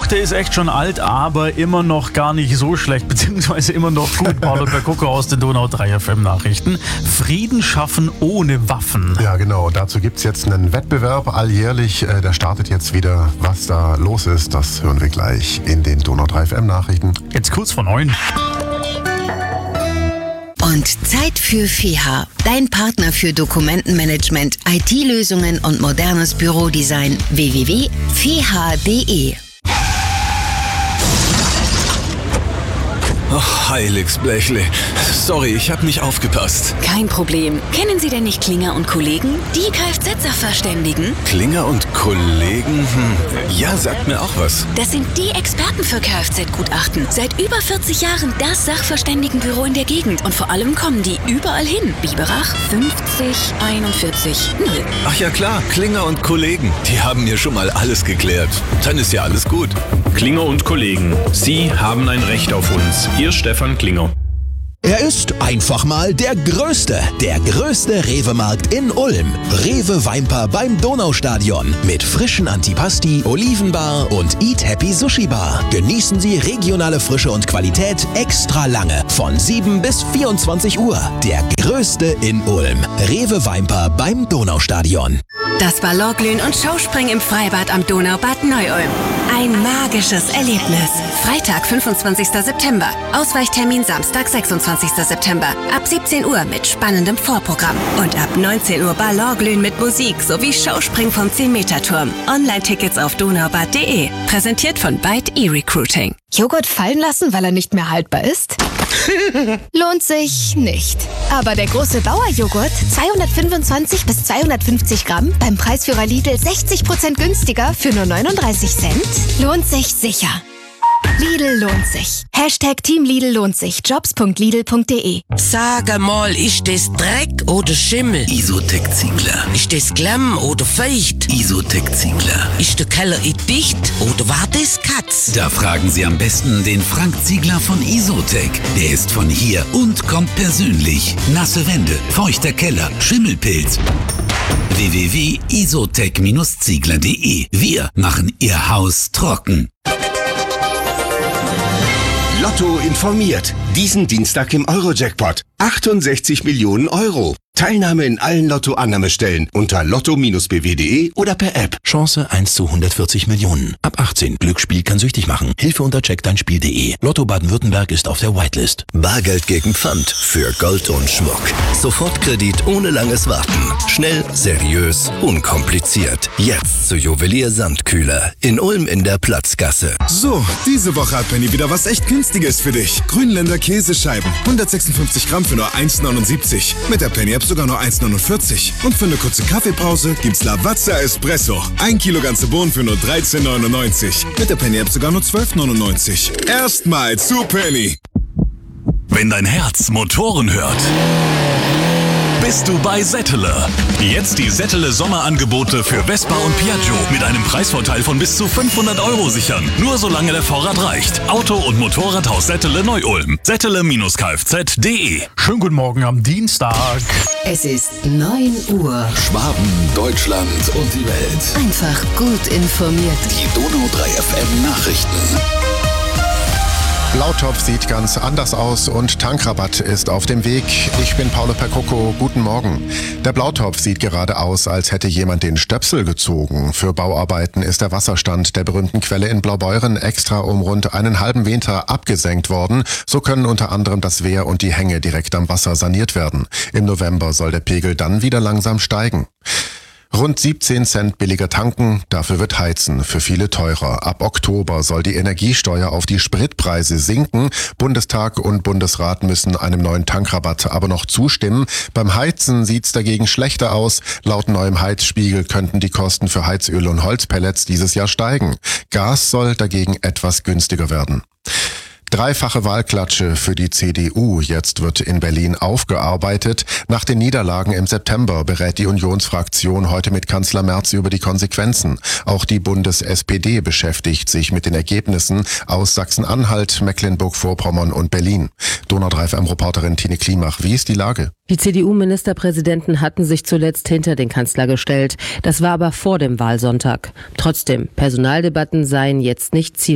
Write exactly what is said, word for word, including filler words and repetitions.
Spruch, der ist echt schon alt, aber immer noch gar nicht so schlecht, beziehungsweise immer noch gut. Paulo Percoco aus den Donau drei F M Nachrichten. Frieden schaffen ohne Waffen. Ja, genau. Dazu gibt es jetzt einen Wettbewerb alljährlich. Äh, der startet jetzt wieder. Was da los ist, das hören wir gleich in den Donau drei F M Nachrichten. Jetzt kurz vor neun. Und Zeit für F E H, dein Partner für Dokumentenmanagement, I T-Lösungen und modernes Bürodesign. w w w punkt f e h punkt d e. Ach, heiliges Blechle. Sorry, ich hab nicht aufgepasst. Kein Problem. Kennen Sie denn nicht Klinger und Kollegen? Die Kfz-Sachverständigen? Klinger und Kollegen? Hm. Ja, sagt mir auch was. Das sind die Experten für Kfz-Gutachten. Seit über vierzig Jahren das Sachverständigenbüro in der Gegend. Und vor allem kommen die überall hin. Biberach fünfzig einundvierzig null. Ach ja klar, Klinger und Kollegen. Die haben mir schon mal alles geklärt. Dann ist ja alles gut. Klinger und Kollegen, Sie haben ein Recht auf uns. Ihr Stefan Klinger. Er ist einfach mal der Größte. Der größte Rewe-Markt in Ulm. Rewe Weimper beim Donaustadion. Mit frischen Antipasti, Olivenbar und Eat Happy Sushi Bar. Genießen Sie regionale Frische und Qualität extra lange. Von sieben bis vierundzwanzig Uhr. Der Größte in Ulm. Rewe Weimper beim Donaustadion. Das Ballonglühen und Showspringen im Freibad am Donaubad Neu-Ulm. Ein magisches Erlebnis. Freitag, fünfundzwanzigster September. Ausweichtermin Samstag, sechsundzwanzigster September. Ab siebzehn Uhr mit spannendem Vorprogramm. Und ab neunzehn Uhr Ballonglühen mit Musik sowie Showspringen vom zehn-Meter-Turm. Online-Tickets auf donaubad punkt d e. Präsentiert von Byte E-Recruiting. Joghurt fallen lassen, weil er nicht mehr haltbar ist? Lohnt sich nicht. Aber der große Bauer-Joghurt, zweihundertfünfundzwanzig bis zweihundertfünfzig Gramm, beim Preisführer Lidl sechzig Prozent günstiger für nur neununddreißig Cent, lohnt sich sicher. Lidl lohnt sich. Hashtag Team Lidl lohnt sich. Jobs punkt lidl punkt d e. Sag mal, ist das Dreck oder Schimmel? Isotec Ziegler. Ist das Klamm oder Feucht? Isotec Ziegler. Ist der Keller dicht oder war das Katz? Da fragen Sie am besten den Frank Ziegler von Isotec. Der ist von hier und kommt persönlich. Nasse Wände, feuchter Keller, Schimmelpilz. w w w punkt isotec Ziegler punkt d e. Wir machen Ihr Haus trocken. Lotto informiert. Diesen Dienstag im Euro-Jackpot. achtundsechzig Millionen Euro. Teilnahme in allen Lotto-Annahmestellen unter lotto Bindestrich b w punkt d e oder per App. Chance eins zu hundertvierzig Millionen. Ab achtzehn. Glücksspiel kann süchtig machen. Hilfe unter check dein Spiel punkt d e. Lotto Baden-Württemberg ist auf der Whitelist. Bargeld gegen Pfand für Gold und Schmuck. Sofortkredit ohne langes Warten. Schnell, seriös, unkompliziert. Jetzt zu Juwelier Sandkühler in Ulm in der Platzgasse. So, diese Woche hat Penny wieder was echt Günstiges für dich. Grünländer Käsescheiben. hundertsechsundfünfzig Gramm für nur eins neunundsiebzig. Mit der Penny-App sogar nur eins neunundvierzig. Und für eine kurze Kaffeepause gibt's Lavazza Espresso. Ein Kilo ganze Bohnen für nur dreizehn neunundneunzig. Mit der Penny-App sogar nur zwölf neunundneunzig. Erstmal zu Penny. Wenn dein Herz Motoren hört, bist du bei Settele. Jetzt die Settele Sommerangebote für Vespa und Piaggio mit einem Preisvorteil von bis zu fünfhundert Euro sichern. Nur solange der Vorrat reicht. Auto- und Motorradhaus Settele Neu-Ulm. Settele Kfz punkt d e. Schönen guten Morgen am Dienstag. Es ist neun Uhr. Schwaben, Deutschland und die Welt. Einfach gut informiert. Die Donau drei F M Nachrichten. Blautopf sieht ganz anders aus und Tankrabatt ist auf dem Weg. Ich bin Paulo Percoco, guten Morgen. Der Blautopf sieht gerade aus, als hätte jemand den Stöpsel gezogen. Für Bauarbeiten ist der Wasserstand der berühmten Quelle in Blaubeuren extra um rund einen halben Meter abgesenkt worden. So können unter anderem das Wehr und die Hänge direkt am Wasser saniert werden. Im November soll der Pegel dann wieder langsam steigen. Rund siebzehn Cent billiger tanken, dafür wird Heizen für viele teurer. Ab Oktober soll die Energiesteuer auf die Spritpreise sinken. Bundestag und Bundesrat müssen einem neuen Tankrabatt aber noch zustimmen. Beim Heizen sieht's dagegen schlechter aus. Laut neuem Heizspiegel könnten die Kosten für Heizöl und Holzpellets dieses Jahr steigen. Gas soll dagegen etwas günstiger werden. Dreifache Wahlklatsche für die C D U. Jetzt wird in Berlin aufgearbeitet. Nach den Niederlagen im September berät die Unionsfraktion heute mit Kanzler Merz über die Konsequenzen. Auch die Bundes-S P D beschäftigt sich mit den Ergebnissen aus Sachsen-Anhalt, Mecklenburg-Vorpommern und Berlin. Donau drei F M-Reporterin Tine Klimach, wie ist die Lage? Die C D U-Ministerpräsidenten hatten sich zuletzt hinter den Kanzler gestellt. Das war aber vor dem Wahlsonntag. Trotzdem, Personaldebatten seien jetzt nicht Ziel